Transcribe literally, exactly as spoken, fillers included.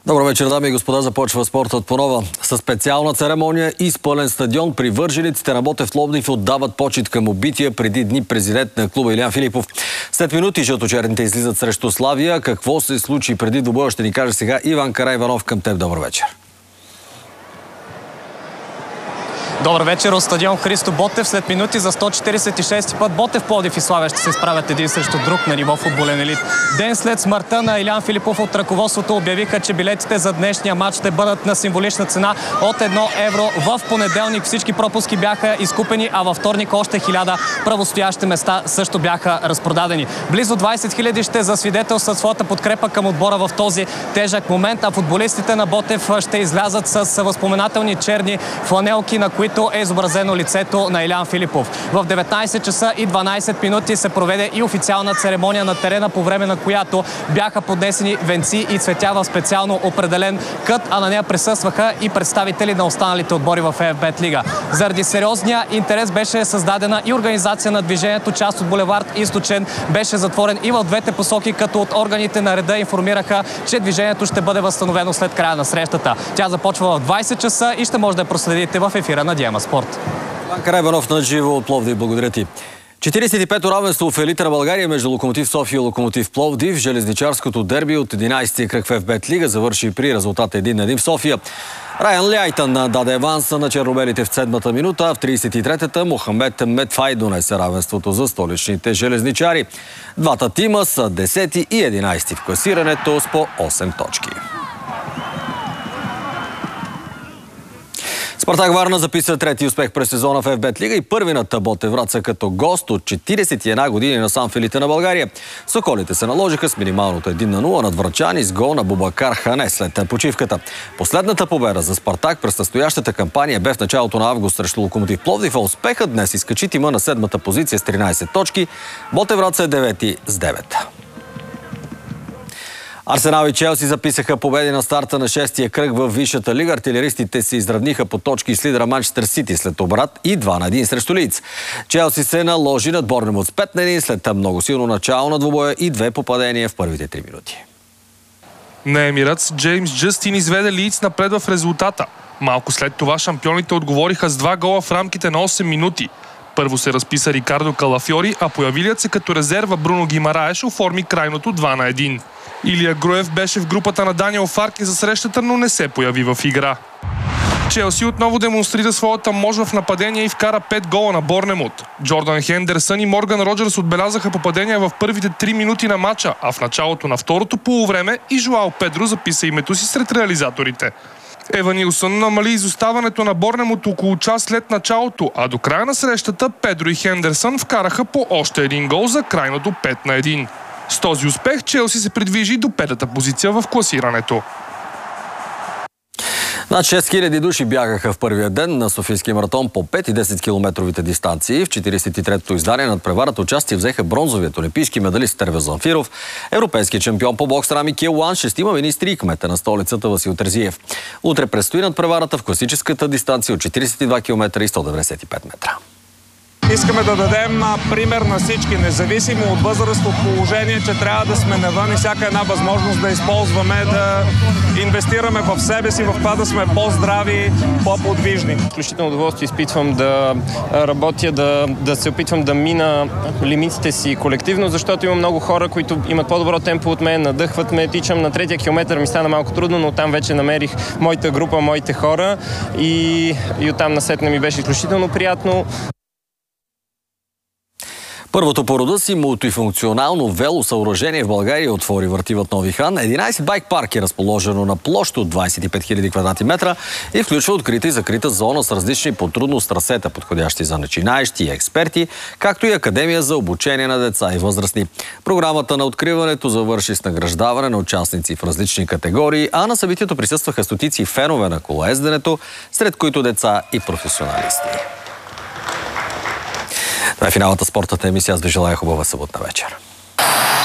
Добър вечер, дами и господа. Започва спортът по нова. Със специална церемония и с пълен стадион привържениците на Ботев Пловдив отдават почит към убития преди дни президент на клуба Илиян Филипов. След минути жълточерните излизат срещу Славия. Какво се случи преди двубоя ще ни каже сега Иван Караиванов. Към теб добър вечер. Добър вечер от стадион Христо Ботев. След минути за сто четиридесет и шести път Ботев Пловдив и Славия ще се справят един срещу друг на ниво футболен елит. Ден след смъртта на Илиян Филипов от ръководството обявиха, че билетите за днешния матч ще бъдат на символична цена от едно евро. В понеделник всички пропуски бяха изкупени, а във вторник още хиляда правостоящи места също бяха разпродадени. Близо двадесет хиляди ще засвидетелстват своята подкрепа към отбора в този тежък момент, а футболистите на Ботев ще излязат с възпоменателни черни фланелки, на които е изобразено лицето на Илиян Филипов. В деветнадесет часа и дванадесет минути се проведе и официална церемония на терена, по време на която бяха поднесени венци и цветя в специално определен кът, а на нея присъстваха и представители на останалите отбори в ЕФБ Лига. Заради сериозния интерес беше създадена и организация на движението. Част от булевард Източен беше затворен и в двете посоки, като от органите на реда информираха, че движението ще бъде възстановено след края на срещата. Тя започва в двадесет часа и ще може да проследите в ефира на Диема Спорт. Иван Караиванов на живо от Пловдив. Благодаря ти. четиридесет и пето равенство в елита на България между Локомотив София и Локомотив Пловдив. Железничарското дерби от единадесети кръг в ЕФБ Лига завърши при резултата един на един в София. Райан Ляйтън даде аванса на чернобелите в седмата минута. В тридесет и третата Мохамед Медфай донесе равенството за столичните железничари. Двата тима са десети и единадесети в класирането с по осем точки. Спартак Варна записа трети успех през сезона в ЕФБ Лига и първи на Ботев Враца като гост от четиридесет и една години насам в елита на България. Соколите се наложиха с минималното един на нула над врачани с гол на Бубакар Хане след почивката. Последната победа за Спартак през настоящата кампания бе в началото на август срещу Локомотив Пловдив, а успехът днес изкачи тима на седмата позиция с тринадесет точки. Ботев Враца е девети с девет. Арсенал и Челси записаха победи на старта на шестия кръг в Висшата лига. Артилеристите се изравниха по точки с лидера Манчестър Сити след обрат и два на един срещу Лийдс. Челси се наложи над Борнемут с пет на един след много силно начало на двубоя и две попадения в първите три минути. На Емиратс Джеймс Джастин изведе Лийдс напред в резултата. Малко след това шампионите отговориха с два гола в рамките на осем минути. Първо се разписа Рикардо Калафьори, а появилият се като резерва Бруно Гимараеш оформи крайното два на един. Илия Груев беше в групата на Даниел Фарки за срещата, но не се появи в игра. Челси отново демонстрира своята мощ в нападение и вкара пет гола на Борнемут. Джордан Хендерсън и Морган Роджерс отбелязаха попадения в първите три минути на матча, а в началото на второто полувреме и Жоао Педро записа името си сред реализаторите. Ева Нилсън намали изоставането на Борнемут около час след началото, а до края на срещата Педро и Хендерсън вкараха по още един гол за крайното пет на един. С този успех Челси се придвижи до петата позиция в класирането. Над шест хиляди души бягаха в първия ден на Софийския маратон по пет и десет километровите дистанции. В четиридесет и третото издание над преварата участие взеха бронзовият олимпийски медалист Терве Замфиров, европейският чемпион по бокс Рами Келуан, шестима министри и кмета на столицата Васил Терзиев. Утре предстои над преварата в класическата дистанция от четиридесет и два километра и сто деветдесет и пет метра. Искаме да дадем пример на всички, независимо от възраст, от положение, че трябва да сме навън и всяка една възможност да използваме, да инвестираме в себе си, в това да сме по-здрави, по-подвижни. Изключително удоволствие изпитвам да работя, да, да се опитвам да мина лимитите си колективно, защото има много хора, които имат по-добро темпо от мен, надъхват ме, тичам на третия километър, ми стана малко трудно, но там вече намерих моята група, моите хора и, и оттам насетне ми беше изключително приятно. Първото по рода си мултифункционално велосъоръжение в България отвори въртивът Нови хан. единадесет байк парк е разположено на площ от двадесет и пет хиляди квадратни метра и включва открита и закрита зона с различни по трудност трасета, подходящи за начинаещи и експерти, както и академия за обучение на деца и възрастни. Програмата на откриването завърши с награждаване на участници в различни категории, а на събитието присъстваха стотици фенове на колоезденето, сред които деца и професионалисти. Това е финалната спортната емисия. Аз ви желая хубава съботна вечер.